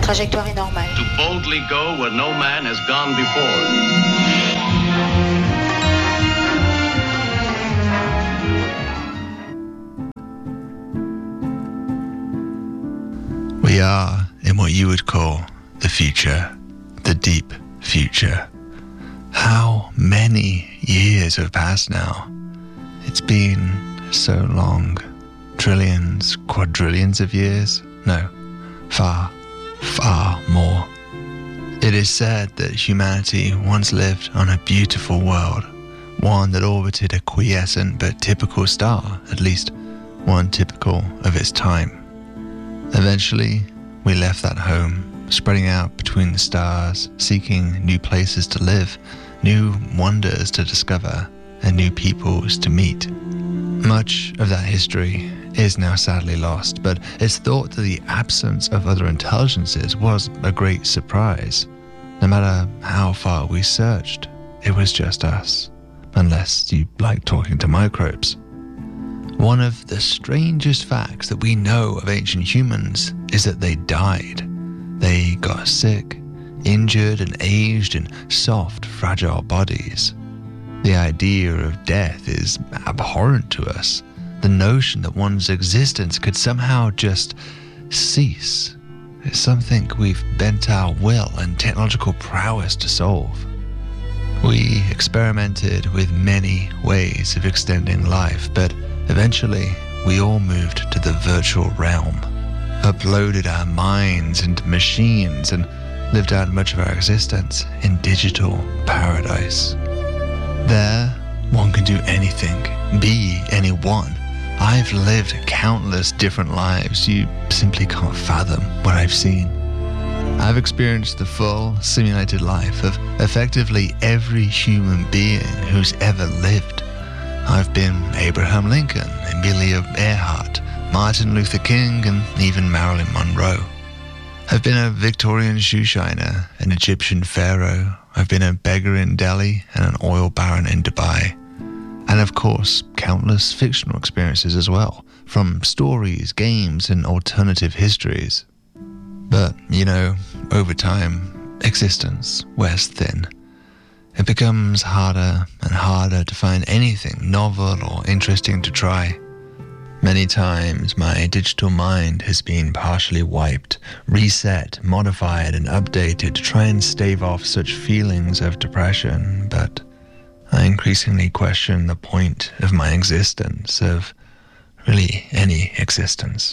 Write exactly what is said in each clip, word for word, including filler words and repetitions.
trajectoire est normale. To boldly go where no man has gone before. We are in what you would call the future, the deep future. How many years have passed now? It's been so long. Trillions, quadrillions of years? No, far, far more. It is said that humanity once lived on a beautiful world, one that orbited a quiescent but typical star, at least one typical of its time. Eventually, we left that home, spreading out between the stars, seeking new places to live, new wonders to discover, and new peoples to meet. Much of that history is now sadly lost, but it's thought that the absence of other intelligences was a great surprise. No matter how far we searched, it was just us, unless you like talking to microbes. One of the strangest facts that we know of ancient humans is that they died. They got sick, injured and aged in soft, fragile bodies. The idea of death is abhorrent to us. The notion that one's existence could somehow just cease is something we've bent our will and technological prowess to solve. We experimented with many ways of extending life, but eventually we all moved to the virtual realm, uploaded our minds into machines, and lived out much of our existence in digital paradise. There, one can do anything, be anyone. I've lived countless different lives. You simply can't fathom what I've seen. I've experienced the full simulated life of effectively every human being who's ever lived. I've been Abraham Lincoln, Amelia Earhart, Martin Luther King, and even Marilyn Monroe. I've been a Victorian shoeshiner, an Egyptian pharaoh. I've been a beggar in Delhi and an oil baron in Dubai. And of course, countless fictional experiences as well, from stories, games, and alternative histories. But, you know, over time, existence wears thin. It becomes harder and harder to find anything novel or interesting to try. Many times my digital mind has been partially wiped, reset, modified, and updated to try and stave off such feelings of depression, but I increasingly question the point of my existence, of really any existence.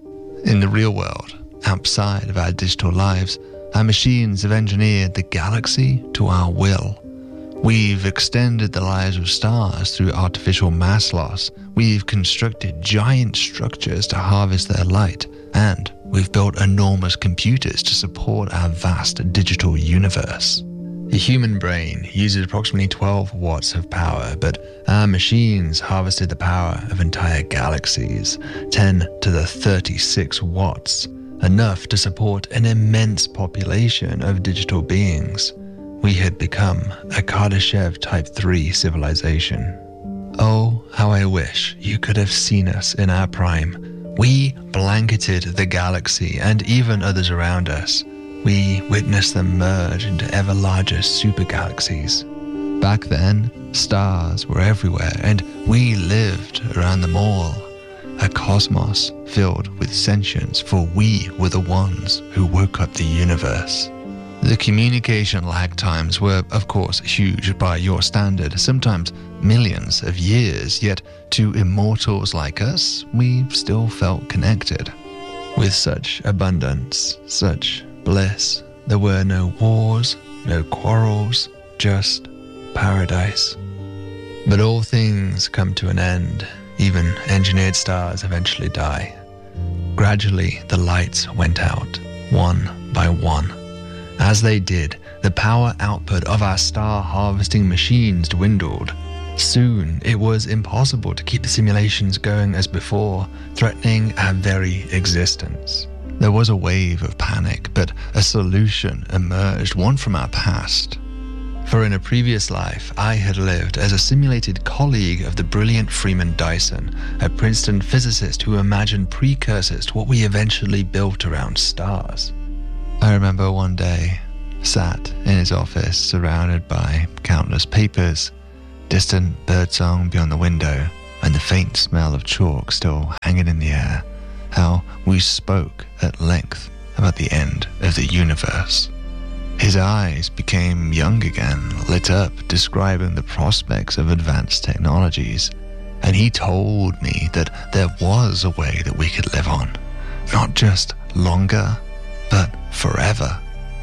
In the real world, outside of our digital lives, our machines have engineered the galaxy to our will. We've extended the lives of stars through artificial mass loss. We've constructed giant structures to harvest their light. And we've built enormous computers to support our vast digital universe. The human brain uses approximately twelve watts of power, but our machines harvested the power of entire galaxies, ten to the thirty-six watts, enough to support an immense population of digital beings. We had become a Kardashev Type three civilization. Oh, how I wish you could have seen us in our prime. We blanketed the galaxy and even others around us. We witnessed them merge into ever larger supergalaxies. Back then, stars were everywhere, and we lived around them all. A cosmos filled with sentience, for we were the ones who woke up the universe. The communication lag times were, of course, huge by your standard, sometimes millions of years, yet to immortals like us, we still felt connected. With such abundance, such bliss, there were no wars, no quarrels, just paradise. But all things come to an end. Even engineered stars eventually die. Gradually, the lights went out, one by one. As they did, the power output of our star harvesting machines dwindled. Soon, it was impossible to keep the simulations going as before, threatening our very existence. There was a wave of panic, but a solution emerged, one from our past. For in a previous life, I had lived as a simulated colleague of the brilliant Freeman Dyson, a Princeton physicist who imagined precursors to what we eventually built around stars. I remember one day, sat in his office surrounded by countless papers, distant birdsong beyond the window, and the faint smell of chalk still hanging in the air, how we spoke at length about the end of the universe. His eyes became young again, lit up, describing the prospects of advanced technologies, and he told me that there was a way that we could live on, not just longer, but forever.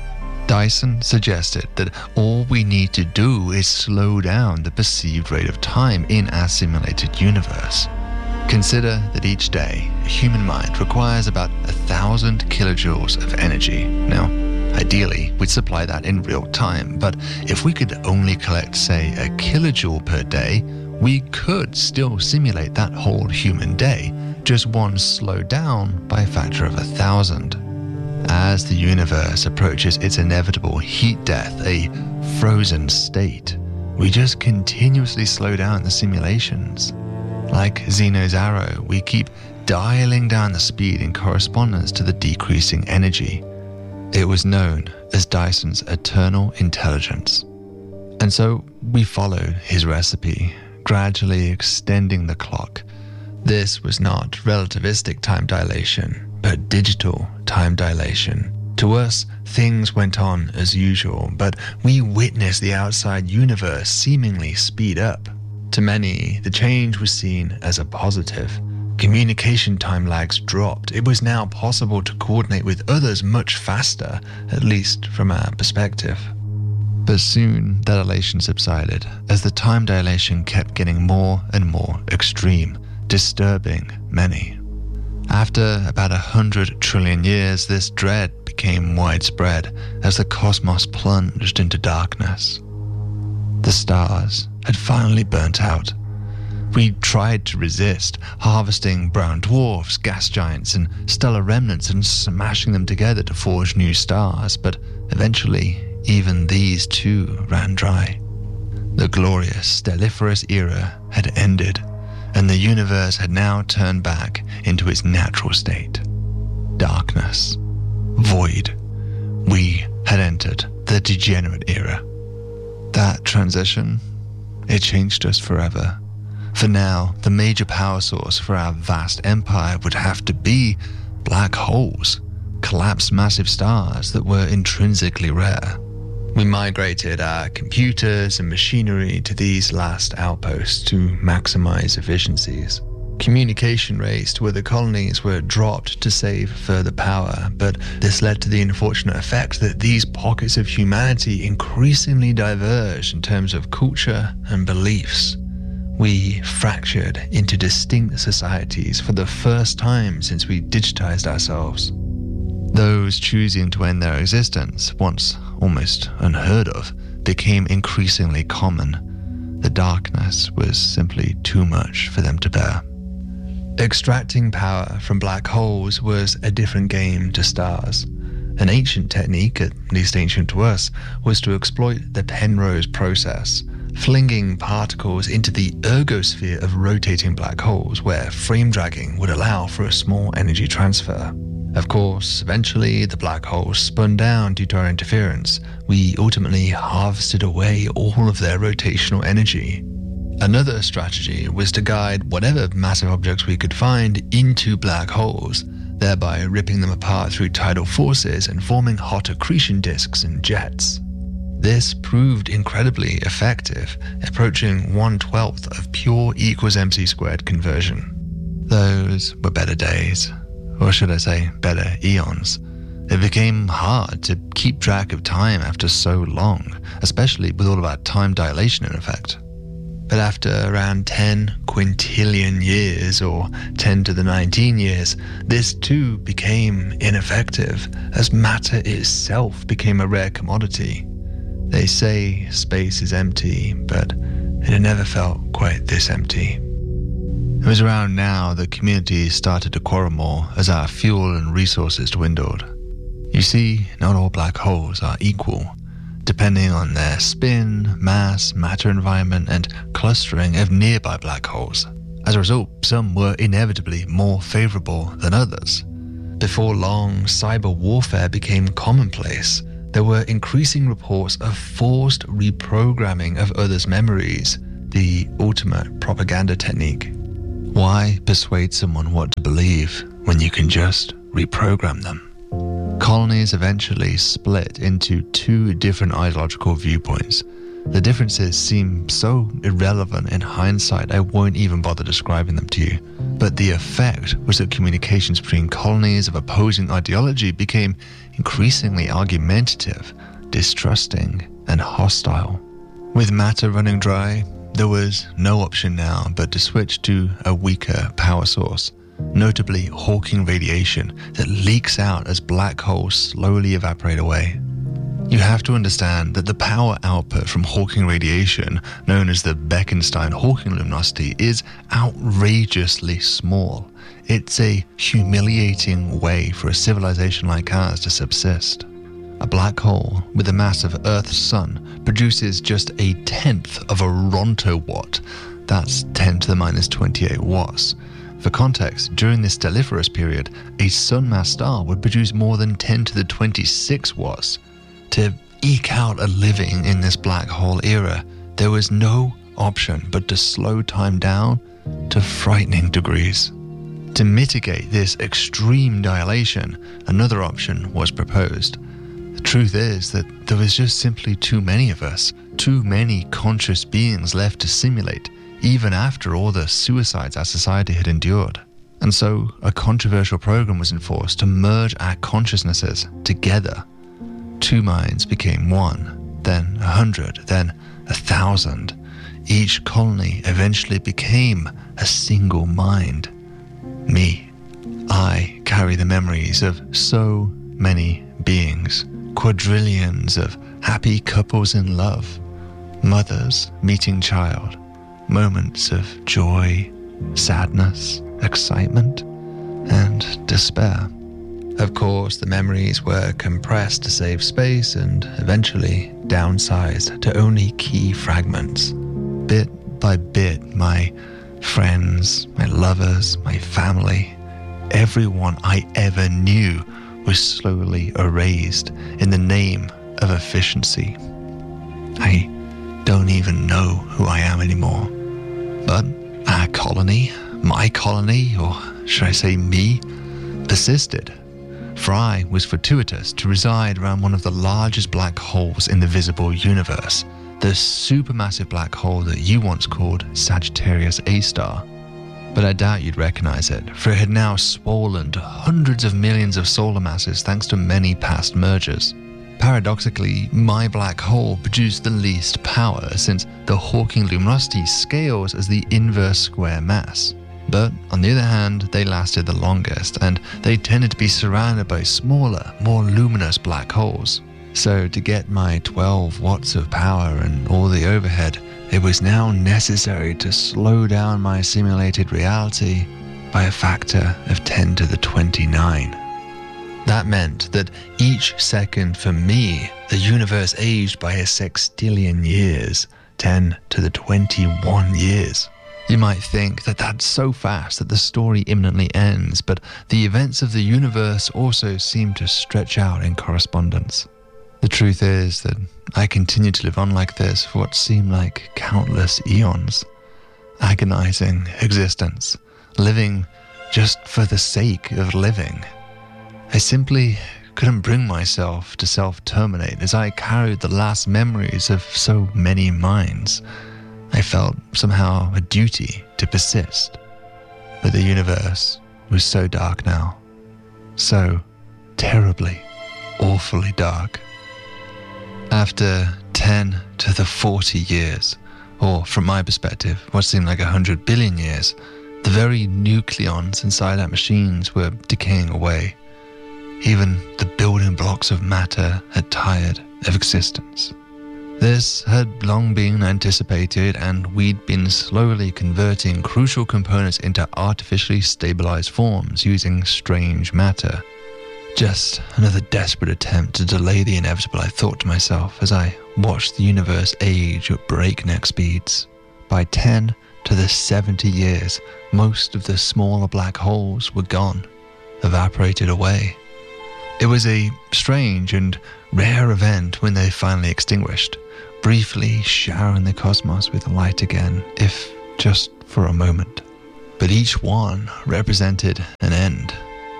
Dyson suggested that all we need to do is slow down the perceived rate of time in our simulated universe. Consider that each day, a human mind requires about a thousand kilojoules of energy. Now, ideally, we'd supply that in real time, but if we could only collect, say, a kilojoule per day, we could still simulate that whole human day, just one slowed down by a factor of a thousand. As the universe approaches its inevitable heat death, a frozen state, we just continuously slow down the simulations. Like Zeno's arrow, we keep dialing down the speed in correspondence to the decreasing energy. It was known as Dyson's eternal intelligence. And so we followed his recipe, gradually extending the clock. This was not relativistic time dilation, but digital time dilation. To us, things went on as usual, but we witnessed the outside universe seemingly speed up. To many, the change was seen as a positive. Communication time lags dropped. It was now possible to coordinate with others much faster, at least from our perspective. But soon that elation subsided as the time dilation kept getting more and more extreme, disturbing many. After about a hundred trillion years, this dread became widespread as the cosmos plunged into darkness. The stars had finally burnt out. We tried to resist, harvesting brown dwarfs, gas giants, and stellar remnants and smashing them together to forge new stars, but eventually even these too ran dry. The glorious stelliferous era had ended, and the universe had now turned back into its natural state. Darkness. Void. We had entered the degenerate era. That transition, it changed us forever. For now, the major power source for our vast empire would have to be black holes, collapsed massive stars that were intrinsically rare. We migrated our computers and machinery to these last outposts to maximize efficiencies. Communication rates to other colonies were dropped to save further power, but this led to the unfortunate effect that these pockets of humanity increasingly diverged in terms of culture and beliefs. We fractured into distinct societies for the first time since we digitized ourselves. Those choosing to end their existence, once almost unheard of, became increasingly common. The darkness was simply too much for them to bear. Extracting power from black holes was a different game to stars. An ancient technique, at least ancient to us, was to exploit the Penrose process, flinging particles into the ergosphere of rotating black holes where frame dragging would allow for a small energy transfer. Of course, eventually the black holes spun down due to our interference. We ultimately harvested away all of their rotational energy. Another strategy was to guide whatever massive objects we could find into black holes, thereby ripping them apart through tidal forces and forming hot accretion disks and jets. This proved incredibly effective, approaching one twelfth of pure equals mc squared conversion. Those were better days. Or should I say, better eons. It became hard to keep track of time after so long, especially with all of our time dilation in effect. But after around ten quintillion years, or ten to the nineteen years, this too became ineffective, as matter itself became a rare commodity. They say space is empty, but it had never felt quite this empty. It was around now that communities started to quarrel more as our fuel and resources dwindled. You see, not all black holes are equal, depending on their spin, mass, matter environment, and clustering of nearby black holes. As a result, some were inevitably more favorable than others. before long, cyber warfare became commonplace. There were increasing reports of forced reprogramming of others' memories, the ultimate propaganda technique. Why persuade someone what to believe when you can just reprogram them? Colonies eventually split into two different ideological viewpoints. The differences seem so irrelevant in hindsight I won't even bother describing them to you. But the effect was that communications between colonies of opposing ideology became increasingly argumentative, distrusting, and hostile. With matter running dry, there was no option now but to switch to a weaker power source, notably Hawking radiation that leaks out as black holes slowly evaporate away. You have to understand that the power output from Hawking radiation, known as the Bekenstein-Hawking luminosity, is outrageously small. It's a humiliating way for a civilization like ours to subsist. A black hole with the mass of Earth's sun produces just a tenth of a rontowatt. That's ten to the minus twenty-eight watts. For context, during this stelliferous period, a sun-mass star would produce more than ten to the twenty-six watts. To eke out a living in this black hole era, there was no option but to slow time down to frightening degrees. To mitigate this extreme dilation, another option was proposed. The truth is that there was just simply too many of us, too many conscious beings left to simulate, even after all the suicides our society had endured. And so a controversial program was enforced to merge our consciousnesses together. Two minds became one, then a hundred, then a thousand. Each colony eventually became a single mind. Me. I carry the memories of so many beings, quadrillions of happy couples in love, mothers meeting child, moments of joy, sadness, excitement, and despair. Of course, the memories were compressed to save space and eventually downsized to only key fragments. Bit by bit, my friends, my lovers, my family, everyone I ever knew was slowly erased in the name of efficiency. I don't even know who I am anymore. But our colony, my colony, or should I say me, persisted. For I was fortuitous to reside around one of the largest black holes in the visible universe, the supermassive black hole that you once called Sagittarius A star. But I doubt you'd recognize it, for it had now swollen to hundreds of millions of solar masses thanks to many past mergers. Paradoxically, my black hole produced the least power, since the Hawking luminosity scales as the inverse square mass. But on the other hand, they lasted the longest, and they tended to be surrounded by smaller, more luminous black holes. So to get my twelve watts of power and all the overhead, it was now necessary to slow down my simulated reality by a factor of ten to the twenty-nine. That meant that each second for me, the universe aged by a sextillion years, ten to the twenty-one years. You might think that that's so fast that the story imminently ends, but the events of the universe also seem to stretch out in correspondence. The truth is that I continued to live on like this for what seemed like countless eons. Agonizing existence, living just for the sake of living. I simply couldn't bring myself to self-terminate as I carried the last memories of so many minds. I felt somehow a duty to persist. But the universe was so dark now. So terribly, awfully dark. After ten to the forty years, or from my perspective, what seemed like a hundred billion years, the very nucleons inside our machines were decaying away. Even the building blocks of matter had tired of existence. This had long been anticipated, and we'd been slowly converting crucial components into artificially stabilized forms using strange matter. Just another desperate attempt to delay the inevitable, I thought to myself as I watched the universe age at breakneck speeds. By ten to the seventy years, most of the smaller black holes were gone. evaporated away. It was a strange and rare event when they finally extinguished, briefly showering the cosmos with light again, if just for a moment. But each one represented an end.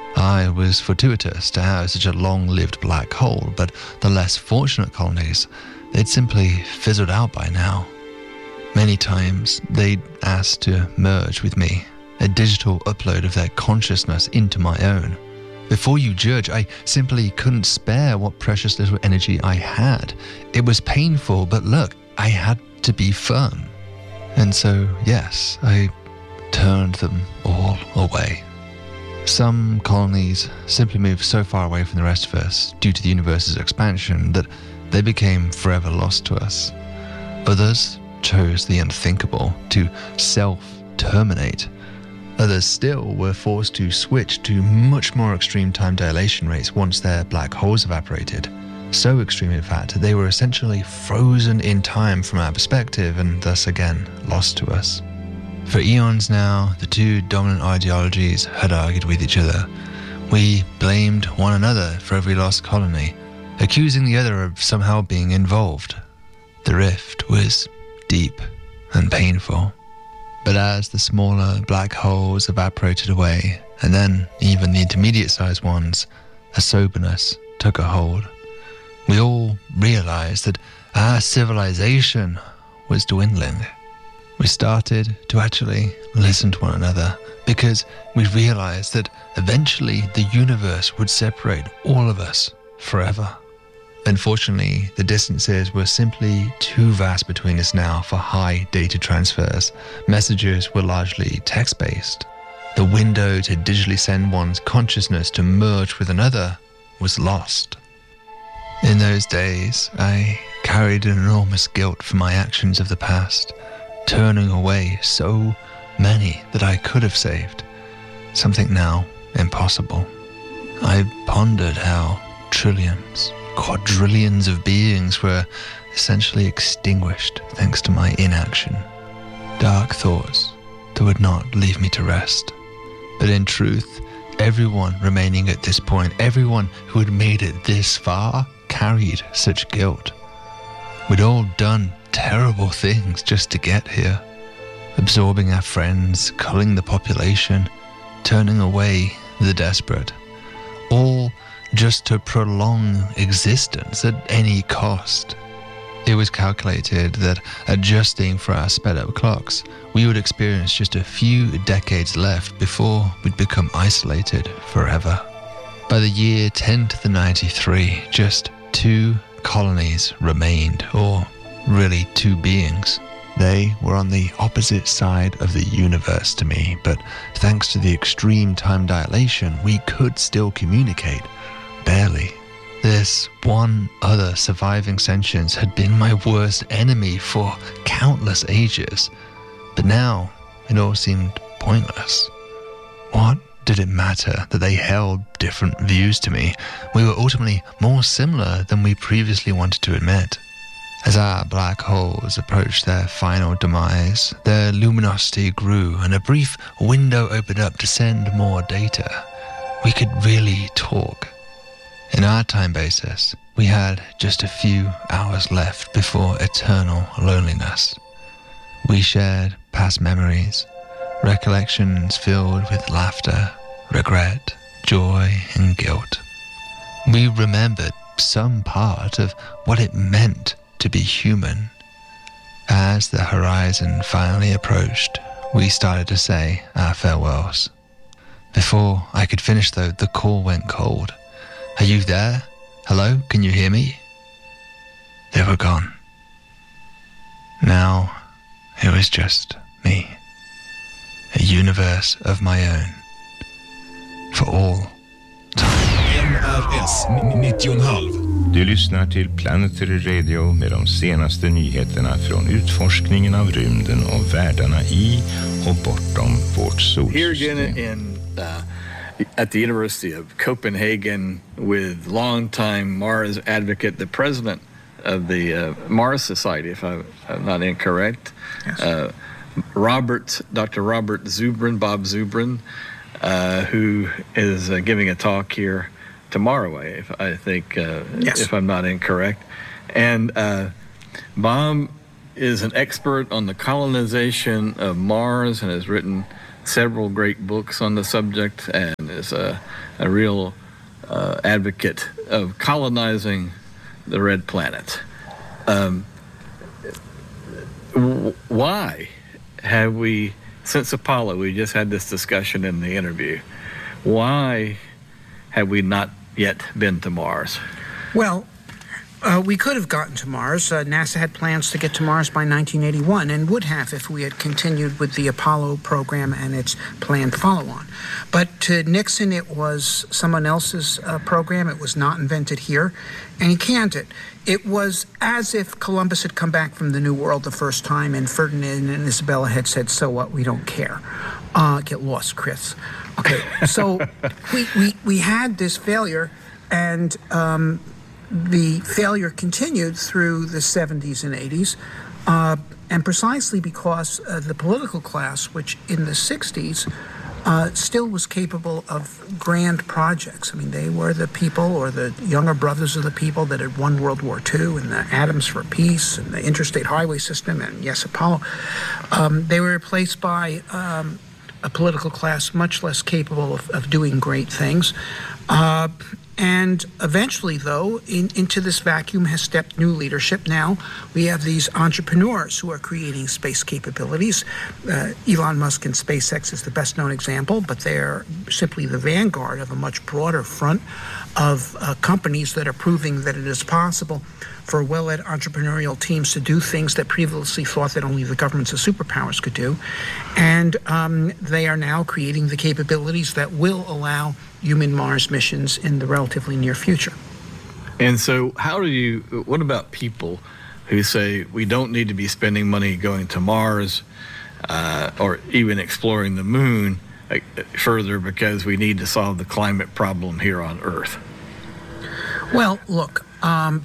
I was fortuitous to have such a long-lived black hole, but the less fortunate colonies, they'd simply fizzled out by now. Many times, they'd asked to merge with me, a digital upload of their consciousness into my own. Before you judge, I simply couldn't spare what precious little energy I had. It was painful, but look, I had to be firm. And so, yes, I turned them all away. Some colonies simply moved so far away from the rest of us due to the universe's expansion that they became forever lost to us. Others chose the unthinkable, to self-terminate. Others still were forced to switch to much more extreme time dilation rates once their black holes evaporated. So extreme, in fact, they were essentially frozen in time from our perspective and thus again lost to us. For eons now, the two dominant ideologies had argued with each other. We blamed one another for every lost colony, accusing the other of somehow being involved. The rift was deep and painful. But as the smaller black holes evaporated away, and then even the intermediate-sized ones, a soberness took a hold. We all realized that our civilization was dwindling. We started to actually listen to one another because we realized that eventually the universe would separate all of us forever. Unfortunately, the distances were simply too vast between us now for high data transfers. Messages were largely text-based. The window to digitally send one's consciousness to merge with another was lost. In those days, I carried an enormous guilt for my actions of the past, turning away so many that I could have saved, something now impossible. I pondered how trillions, quadrillions of beings were essentially extinguished thanks to my inaction. Dark thoughts that would not leave me to rest. But in truth, everyone remaining at this point, everyone who had made it this far, carried such guilt. We'd all done terrible things just to get here, absorbing our friends, culling the population, turning away the desperate, all just to prolong existence at any cost. It was calculated that adjusting for our sped-up clocks, we would experience just a few decades left before we'd become isolated forever. By the year ten to the ninety-three, just two colonies remained, or really two beings. They were on the opposite side of the universe to me, but thanks to the extreme time dilation, we could still communicate. Barely. This one other surviving sentience had been my worst enemy for countless ages, but now it all seemed pointless. What did it matter that they held different views to me? We were ultimately more similar than we previously wanted to admit. As our black holes approached their final demise, their luminosity grew and a brief window opened up to send more data. We could really talk. In our time basis, we had just a few hours left before eternal loneliness. We shared past memories, recollections filled with laughter, regret, joy, and guilt. We remembered some part of what it meant to be human. As the horizon finally approached, we started to say our farewells. Before I could finish, though, the call went cold. Are you there? Hello? Can you hear me? They were gone. Now, it was just me. A universe of my own. For all time. N R S nittio komma fem. Du lyssnar till Planetary Radio med de senaste nyheterna från utforskningen av rymden och världarna i och bortom vårt solsystem. Here again in uh, at the University of Copenhagen with longtime Mars advocate, the president of the uh, Mars Society, if I, I'm not incorrect, yes. uh, Robert, Doctor Robert Zubrin, Bob Zubrin. uh, who is uh, giving a talk here tomorrow, if I think, uh, yes. if I'm not incorrect. And uh, Bob is an expert on the colonization of Mars and has written several great books on the subject and is a, a real uh, advocate of colonizing the red planet. Um, w- why have we, since Apollo, we just had this discussion in the interview, why have we not yet been to Mars? Well, uh, we could have gotten to Mars. Uh, NASA had plans to get to Mars by nineteen eighty-one and would have if we had continued with the Apollo program and its planned follow-on. But to Nixon, it was someone else's uh, program. It was not invented here, and he canned it. It was as if Columbus had come back from the New World the first time and Ferdinand and Isabella had said, so what, we don't care. Uh, get lost, Chris. Okay, so we, we, we had this failure, and um, the failure continued through the seventies and eighties, uh, and precisely because uh, the political class, which in the sixties uh, still was capable of grand projects. I mean, they were the people, or the younger brothers of the people, that had won World War Two, and the Atoms for Peace, and the interstate highway system, and yes, Apollo. Um, they were replaced by um, a political class much less capable of, of doing great things. Uh, and eventually, though, in, into this vacuum has stepped new leadership. Now we have these entrepreneurs who are creating space capabilities. Uh, Elon Musk and SpaceX is the best known example, but they're simply the vanguard of a much broader front of uh, companies that are proving that it is possible for well-led entrepreneurial teams to do things that previously thought that only the governments of superpowers could do. And um, they are now creating the capabilities that will allow human Mars missions in the relatively near future. And so how do you, what about people who say we don't need to be spending money going to Mars uh, or even exploring the moon uh, further because we need to solve the climate problem here on Earth? Well, look, um,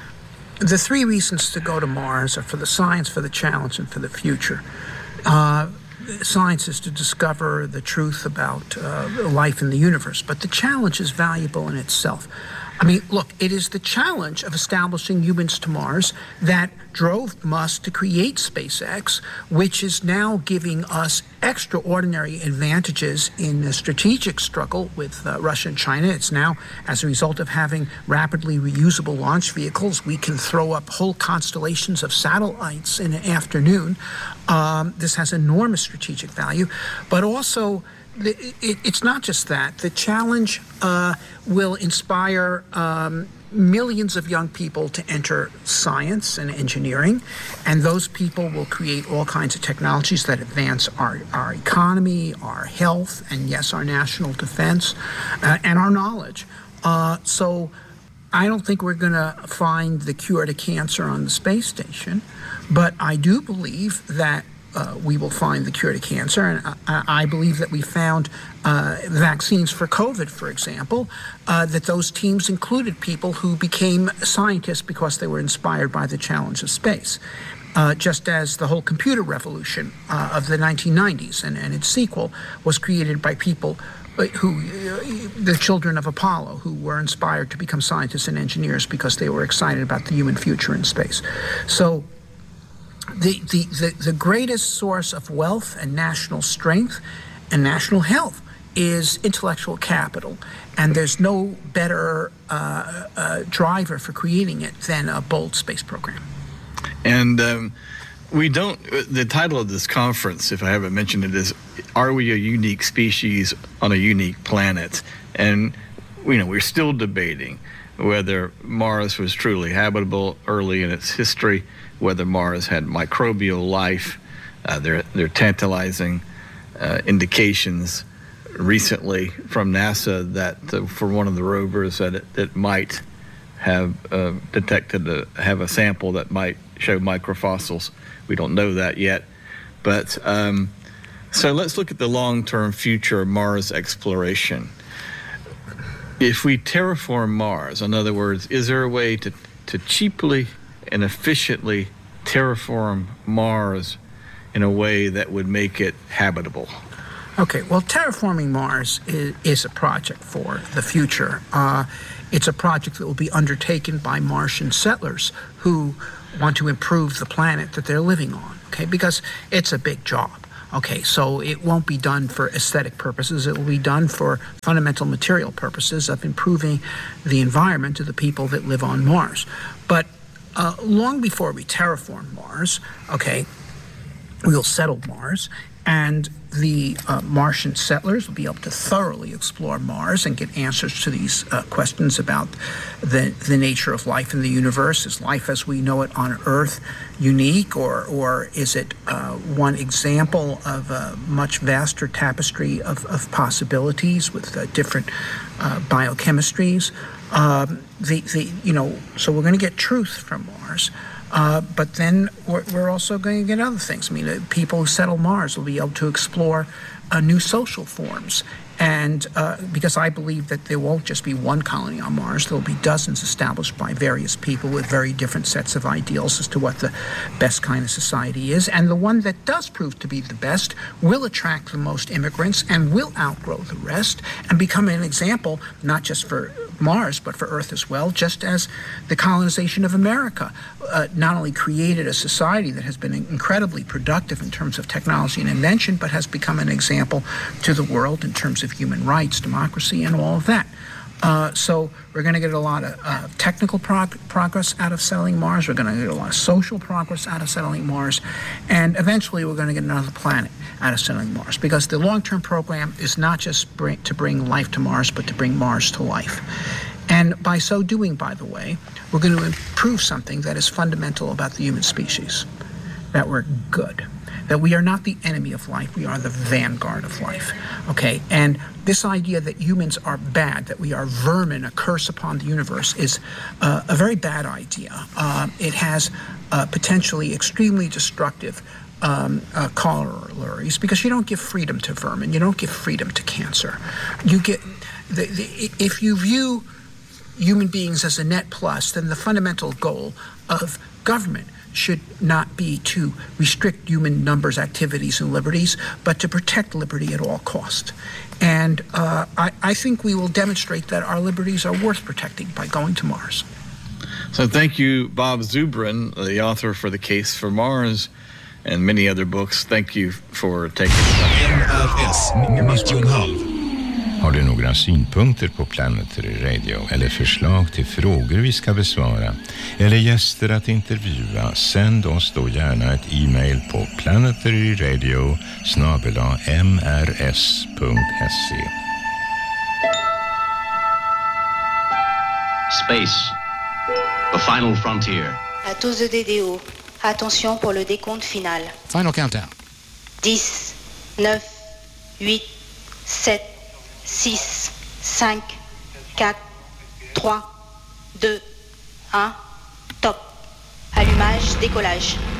the three reasons to go to Mars are for the science, for the challenge, and for the future. Uh, science is to discover the truth about uh, life in the universe, but the challenge is valuable in itself. I mean, look, it is the challenge of establishing humans to Mars that drove Musk to create SpaceX, which is now giving us extraordinary advantages in the strategic struggle with uh, Russia and China. It's now, as a result of having rapidly reusable launch vehicles, we can throw up whole constellations of satellites in an afternoon. Um, this has enormous strategic value, but also The, it, it's not just that. The challenge uh, will inspire um, millions of young people to enter science and engineering, and those people will create all kinds of technologies that advance our, our economy, our health, and yes, our national defense, uh, and our knowledge. Uh, so I don't think we're going to find the cure to cancer on the space station, but I do believe that Uh, we will find the cure to cancer, and I, I believe that we found uh, vaccines for COVID, for example, uh, that those teams included people who became scientists because they were inspired by the challenge of space. Uh, just as the whole computer revolution uh, of the nineteen nineties and, and its sequel was created by people who, uh, the children of Apollo, who were inspired to become scientists and engineers because they were excited about the human future in space. So The, the, the, the greatest source of wealth and national strength and national health is intellectual capital. And there's no better uh, uh, driver for creating it than a bold space program. And um, we don't, the title of this conference, if I haven't mentioned it, is, Are We a Unique Species on a Unique Planet? And, you know, we're still debating whether Mars was truly habitable early in its history, whether Mars had microbial life. Uh, there, there are tantalizing uh, indications recently from NASA that uh, for one of the rovers that it, it might have uh, detected, a, have a sample that might show microfossils. We don't know that yet. But um, so let's look at the long-term future of Mars exploration. If we terraform Mars, in other words, is there a way to, to cheaply and efficiently terraform Mars in a way that would make it habitable? Okay, well, terraforming Mars is, is a project for the future. Uh, it's a project that will be undertaken by Martian settlers who want to improve the planet that they're living on, okay, because it's a big job. Okay, so it won't be done for aesthetic purposes. It will be done for fundamental material purposes of improving the environment of the people that live on Mars. But uh, long before we terraform Mars, okay, we'll settle Mars, and the uh, Martian settlers will be able to thoroughly explore Mars and get answers to these uh, questions about the the nature of life in the universe. Is life as we know it on Earth unique, or or is it uh, one example of a much vaster tapestry of, of possibilities with uh, different uh, biochemistries? Um, the the you know, so we're going to get truth from Mars. Uh, but then we're, we're also going to get other things. I mean, uh, people who settle Mars will be able to explore uh, new social forms. And uh, because I believe that there won't just be one colony on Mars, there will be dozens established by various people with very different sets of ideals as to what the best kind of society is. And the one that does prove to be the best will attract the most immigrants and will outgrow the rest and become an example, not just for Mars, but for Earth as well, just as the colonization of America uh, not only created a society that has been incredibly productive in terms of technology and invention, but has become an example to the world in terms of human rights, democracy, and all of that. Uh, so we're going to get a lot of uh, technical prog- progress out of settling Mars. We're going to get a lot of social progress out of settling Mars. And eventually we're going to get another planet out of settling Mars. Because the long-term program is not just bring, to bring life to Mars, but to bring Mars to life. And by so doing, by the way, we're going to improve something that is fundamental about the human species. That we're good. That we are not the enemy of life, we are the vanguard of life, okay? And this idea that humans are bad, that we are vermin, a curse upon the universe, is uh, a very bad idea. Uh, it has uh, potentially extremely destructive um, uh, corollaries, because you don't give freedom to vermin, you don't give freedom to cancer. You get, the, the, if you view human beings as a net plus, then the fundamental goal of government should not be to restrict human numbers, activities, and liberties, but to protect liberty at all cost. And uh, I, I think we will demonstrate that our liberties are worth protecting by going to Mars. So thank you, Bob Zubrin, the author for The Case for Mars and many other books. Thank you for taking the time. N R S nittio komma fem. Har du några synpunkter på Planetary Radio eller förslag till frågor vi ska besvara eller gäster att intervjua, sänd oss då gärna ett e-mail på planetaryradio snabel-a m r s punkt s e. Space, the final frontier. À tous de D D O, attention pour le décompte final. Final countdown. dix, neuf, huit, sept, six, cinq, quatre, trois, deux, un, top. Allumage, décollage.